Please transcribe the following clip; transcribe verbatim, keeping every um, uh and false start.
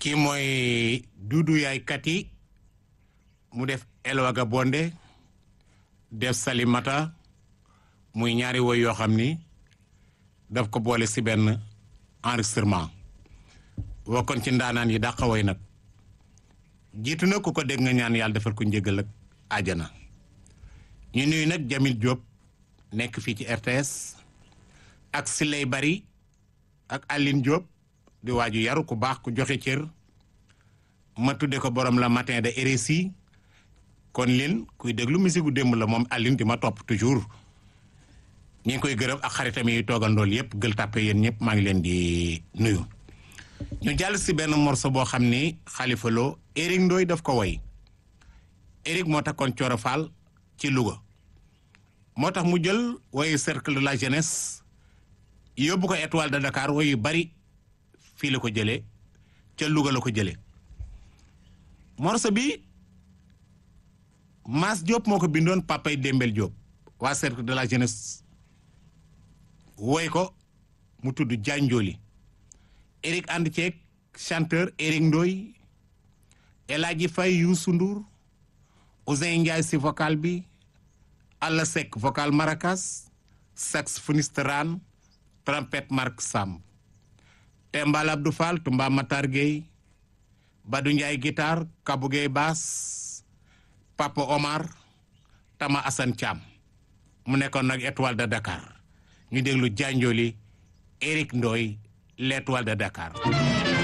kii mooy Dudu Yaay Kati mu def Elwaga Bonde def Salimata muy ñaari woy yoo xam ni daf ko boole si benn enregistrement wokkoon ci ndaanaan yi dàqa woy nag jiitu na ku ko dégg nga ñaan yàlla defal ko njëgal ak àjjana ñu nuyu nag Jamil Diop nekk fii ci R T S ak Siley Bari ak Aline Diop di waaju yaru ku baax ku joxe cër ma tudde ko borom la matin de R S I kon lin kuy déglu musique gu démb la moom Aline di ma topp toujours ñi ngi koy gërëm ak xaritam yi toogandool yëpp gël tàppe yéen ñëpp maa ngi leen di nuyu ñu jàll si benn morceau boo xam ni Khalifa Lo Eric Ndoye daf ko woy Eric moo takkoon Cooro Fall ci Louga moo tax mu jël woyu cercle de la jeunesse yóbbu ko étoile de Dakar woyu bari fii la ko jëlee ca Louga la ko jëlee morceau bi Mass Diop moo ko bindoon papay Dembel Diop waa cercle de la jeunesse woy ko mu tudd Janjoli Eric ànd ceeg chanteur Eric Ndoye El Hadji Faye Youssou Ndour Ousseyn Ndiaye si vocal bi Alla Seck vocal maracas saxophoniste Ran trompette Marc Samb Tembal Abdou Fall Tumba Matar Gueye Badou Ndiaye guitare Kabou Gueye basse Papa Omar Tama Assane Thiam mu nekkoon nag étoile de Dakar ñu déglu Janjoli Eric Ndoye l'étoile de Dakar